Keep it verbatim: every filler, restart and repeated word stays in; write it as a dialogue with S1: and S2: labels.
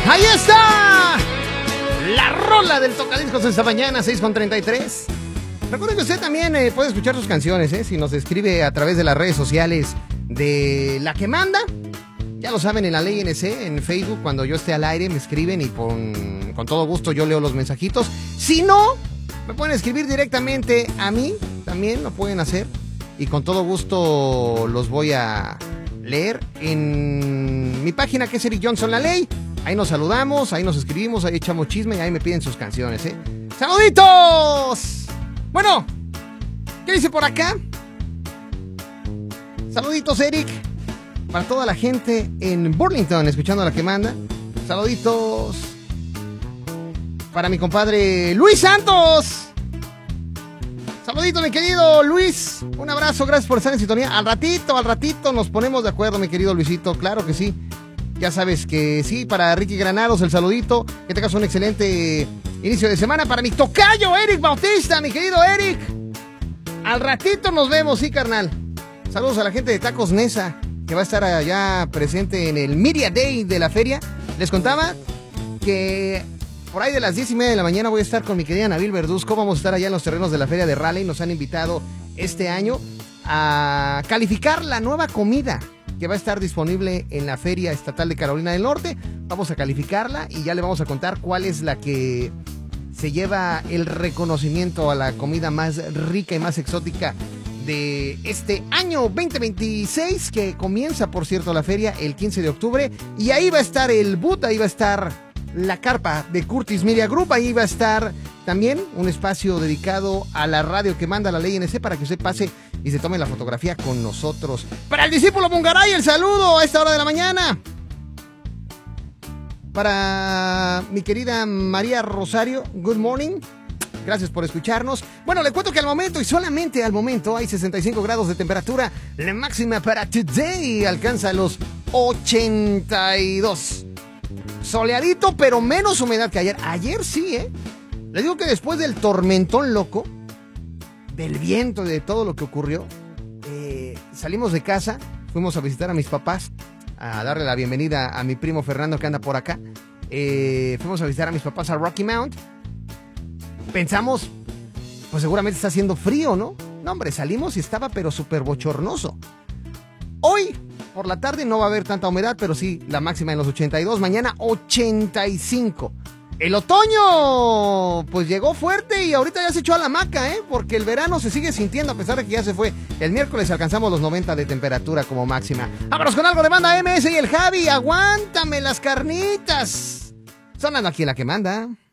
S1: ¡Ahí está! La rola del tocadiscos esta mañana, seis con treinta y tres. Recuerden que usted también eh, puede escuchar sus canciones, ¿eh? Si nos escribe a través de las redes sociales de La Que Manda. Ya lo saben, en la ley N C, en Facebook, cuando yo esté al aire, me escriben y con, con todo gusto yo leo los mensajitos. Si no, me pueden escribir directamente a mí, también lo pueden hacer. Y con todo gusto los voy a leer en mi página, que es Eric Johnson La Ley. Ahí nos saludamos, ahí nos escribimos, ahí echamos chisme y ahí me piden sus canciones, ¿eh? ¡Saluditos! Bueno, ¿qué dice por acá? Saluditos, Eric, para toda la gente en Burlington, escuchando La Que Manda. Saluditos para mi compadre Luis Santos. Saluditos, mi querido Luis. Un abrazo, gracias por estar en sintonía. Al ratito, al ratito nos ponemos de acuerdo, mi querido Luisito. Claro que sí. Ya sabes que sí, para Ricky Granados, el saludito. Que tengas un excelente inicio de semana. Para mi tocayo, Eric Bautista, mi querido Eric. Al ratito nos vemos, sí, carnal. Saludos a la gente de Tacos Nesa, que va a estar allá presente en el Media Day de la feria. Les contaba que por ahí de las diez y media de la mañana voy a estar con mi querida Nabil Verduzco. Vamos a estar allá en los terrenos de la feria de Raleigh. Nos han invitado este año a calificar la nueva comida que va a estar disponible en la Feria Estatal de Carolina del Norte. Vamos a calificarla y ya le vamos a contar cuál es la que se lleva el reconocimiento a la comida más rica y más exótica de este año veinte veintiséis, que comienza, por cierto, la feria el quince de octubre. Y ahí va a estar el boot, ahí va a estar la carpa de Curtis Media Group, ahí va a estar también un espacio dedicado a la radio que manda la ley N C, para que usted pase y se tome la fotografía con nosotros. Para el discípulo Mungaray, el saludo a esta hora de la mañana. Para mi querida María Rosario, good morning. Gracias por escucharnos. Bueno, le cuento que al momento, y solamente al momento, hay sesenta y cinco grados de temperatura. La máxima para today alcanza los ochenta y dos. Soleadito, pero menos humedad que ayer. Ayer sí, ¿eh? Les digo que después del tormentón loco, del viento y de todo lo que ocurrió, eh, salimos de casa, fuimos a visitar a mis papás, a darle la bienvenida a mi primo Fernando, que anda por acá. Eh, fuimos a visitar a mis papás a Rocky Mount. Pensamos, pues seguramente está haciendo frío, ¿no? No, hombre, salimos y estaba pero súper bochornoso. Hoy, por la tarde, no va a haber tanta humedad, pero sí, la máxima en los ochenta y dos. Mañana, ochenta y cinco. El otoño, pues llegó fuerte y ahorita ya se echó a la hamaca, ¿eh? Porque el verano se sigue sintiendo a pesar de que ya se fue. El miércoles alcanzamos los noventa de temperatura como máxima. Vámonos con algo de banda M S y el Javi. Aguántame las carnitas. Sonando aquí La Que Manda.